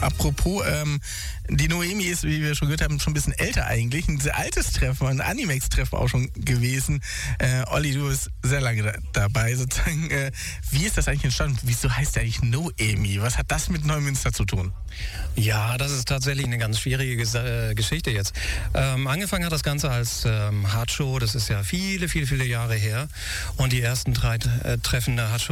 Apropos, die Noemi ist, wie wir schon gehört haben, schon ein bisschen älter eigentlich. Ein sehr altes Treffen, ein Animex-Treffen auch schon gewesen. Olli, du bist sehr lange dabei sozusagen. Wie ist das eigentlich entstanden? Wieso heißt der eigentlich Noemi? Was hat das mit Neumünster zu tun? Ja, das ist tatsächlich eine ganz schwierige Geschichte jetzt. Angefangen hat das Ganze als Hardshow, das ist ja viele Jahre her. Und die ersten 3 Treffen der Hardshow